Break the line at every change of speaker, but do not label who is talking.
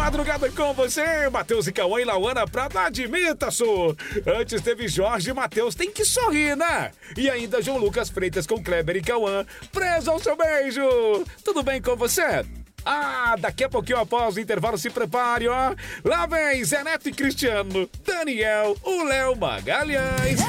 Madrugada com você, Matheus e Cauã e Lauana Prata, admita-so. Antes teve Jorge e Matheus, tem que sorrir, né? E ainda João Lucas Freitas com Kleber e Cauã, preso ao seu beijo. Tudo bem com você? Daqui a pouquinho após o intervalo, se prepare, ó. Lá vem Zé Neto e Cristiano, Daniel, o Léo Magalhães.